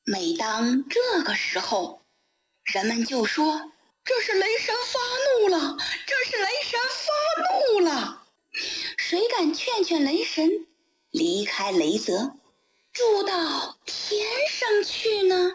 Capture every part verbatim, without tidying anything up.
每当这个时候，人们就说：这是雷神发怒了，这是雷神发怒了。谁敢劝劝雷神离开雷泽，住到天上去呢？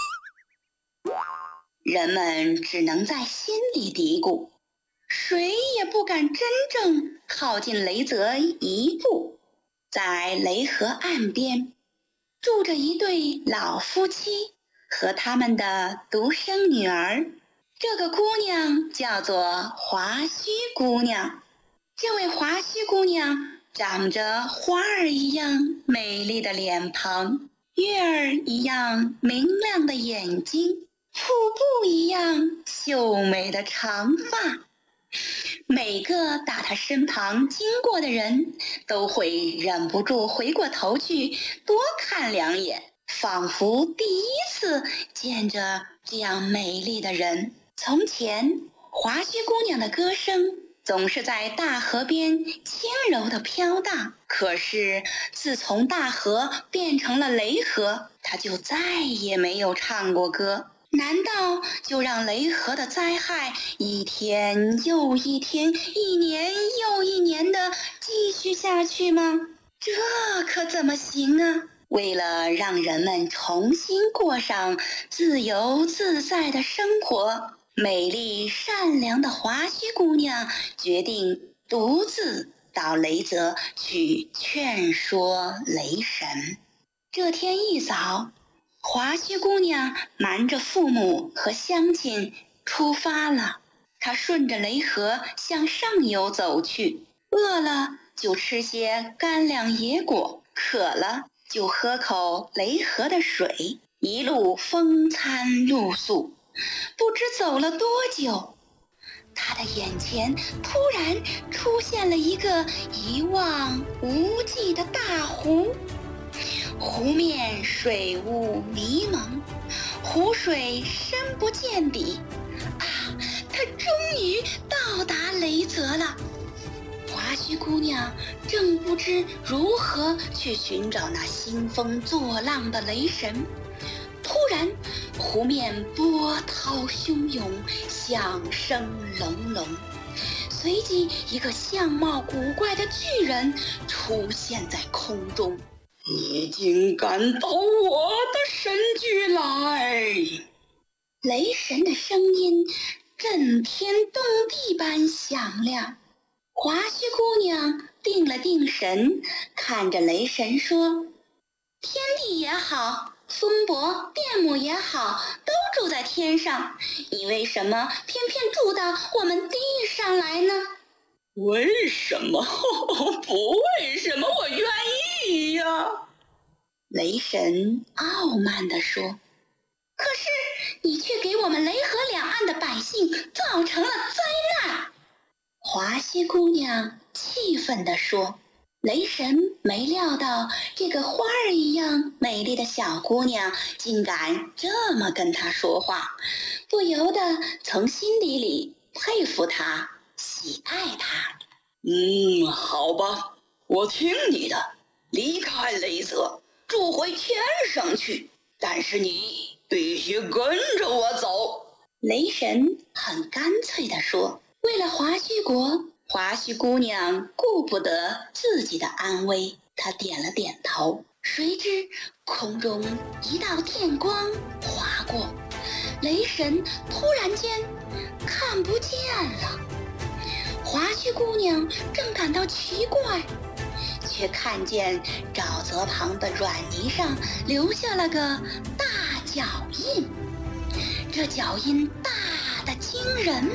人们只能在心里嘀咕，谁也不敢真正靠近雷泽一步。在雷河岸边住着一对老夫妻和他们的独生女儿，这个姑娘叫做华胥姑娘。这位华胥姑娘长着花儿一样美丽的脸庞，月儿一样明亮的眼睛，瀑布一样秀美的长发。每个打她身旁经过的人都会忍不住回过头去多看两眼，仿佛第一次见着这样美丽的人。从前，华胥姑娘的歌声总是在大河边轻柔地飘荡，可是自从大河变成了雷河，她就再也没有唱过歌。难道就让雷河的灾害一天又一天，一年又一年地继续下去吗？这可怎么行啊？为了让人们重新过上自由自在的生活，美丽善良的华胥姑娘决定独自到雷泽去劝说雷神。这天一早，华胥姑娘瞒着父母和乡亲出发了。她顺着雷河向上游走去，饿了就吃些干粮野果，渴了就喝口雷河的水，一路风餐露宿。不知走了多久，她的眼前突然出现了一个一望无际的大湖。湖面水雾迷蒙，湖水深不见底。啊，她终于到达雷泽了。华胥姑娘正不知如何去寻找那兴风作浪的雷神，突然湖面波涛汹涌，响声隆隆，随即一个相貌古怪的巨人出现在空中。你竟敢到我的神居来！雷神的声音震天动地般响亮。华胥姑娘定了定神，看着雷神说：天地也好，松柏电木也好，都住在天上，你为什么偏偏住到我们地上来呢？为什么？不为什么，我愿意呀！雷神傲慢地说。可是你却给我们雷河两岸的百姓造成了灾难！华胥姑娘气愤地说。雷神没料到这个花儿一样美丽的小姑娘竟敢这么跟她说话，不由得从心底里佩服她，喜爱她。嗯，好吧，我听你的，离开雷泽，住回天上去，但是你必须跟着我走。雷神很干脆地说。为了华胥国，华胥姑娘顾不得自己的安危，她点了点头。谁知空中一道电光划过，雷神突然间看不见了。华胥姑娘正感到奇怪，却看见沼泽旁的软泥上留下了个大脚印，这脚印大得惊人。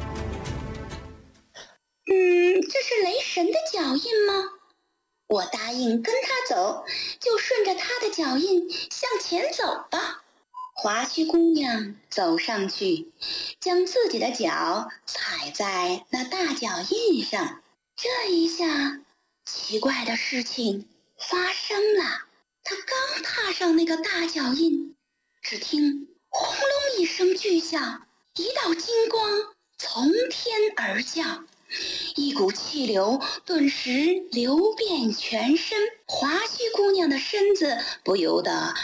嗯，这是雷神的脚印吗？我答应跟他走，就顺着他的脚印向前走吧。华胥姑娘走上去，将自己的脚踩在那大脚印上。这一下，奇怪的事情发生了。她刚踏上那个大脚印，只听轰隆一声巨响，一道金光从天而降，一股气流顿时流遍全身，华胥姑娘的身子不由得